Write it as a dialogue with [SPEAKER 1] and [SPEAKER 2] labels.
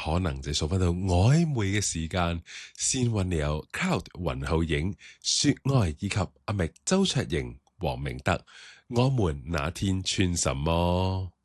[SPEAKER 1] 可能就數翻到曖昧嘅時間，先揾你有 Cloud 雲浩影、雪愛以及阿覓周卓盈、黃明德，我們那天穿什麼？